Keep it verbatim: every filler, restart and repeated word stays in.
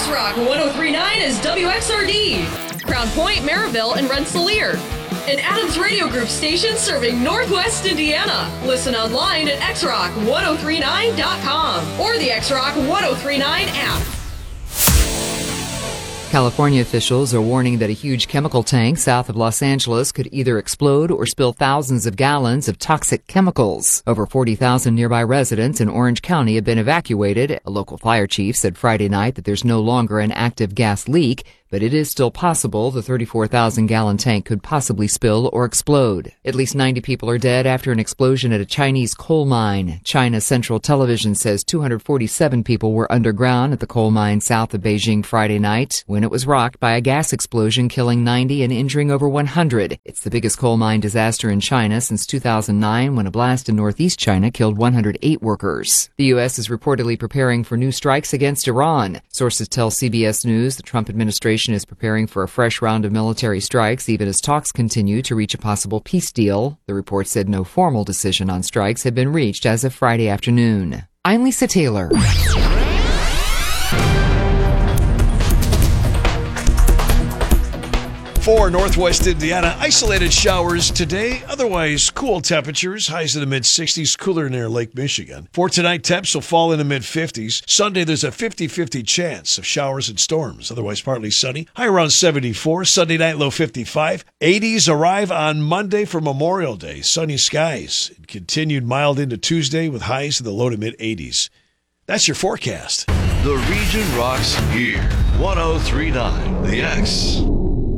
X-Rock one oh three point nine is W X R D. Crown Point, Maryville, and Rensselaer. An Adams Radio Group station serving Northwest Indiana. Listen online at x rock ten thirty-nine dot com or the X-Rock ten thirty-nine app. California officials are warning that a huge chemical tank south of Los Angeles could either explode or spill thousands of gallons of toxic chemicals. Over forty thousand nearby residents in Orange County have been evacuated. A local fire chief said Friday night that there's no longer an active gas leak, but it is still possible the thirty-four thousand gallon tank could possibly spill or explode. At least ninety people are dead after an explosion at a Chinese coal mine. China Central Television says two hundred forty-seven people were underground at the coal mine south of Beijing Friday night when it was rocked by a gas explosion, killing ninety and injuring over one hundred. It's the biggest coal mine disaster in China since two thousand nine, when a blast in northeast China killed one hundred eight workers. The U S is reportedly preparing for new strikes against Iran. Sources tell C B S News the Trump administration is preparing for a fresh round of military strikes even as talks continue to reach a possible peace deal. The report said no formal decision on strikes had been reached as of Friday afternoon. I'm Lisa Taylor. For Northwest Indiana, isolated showers today, otherwise cool temperatures, highs in the mid-sixties, cooler near Lake Michigan. For tonight, temps will fall in the mid-fifties. Sunday, there's a fifty-fifty chance of showers and storms, otherwise partly sunny. High around seventy-four, Sunday night, low fifty-five. eighties arrive on Monday for Memorial Day. Sunny skies. It continued mild into Tuesday with highs in the low to mid-eighties. That's your forecast. The region rocks here. ten thirty-nine The X.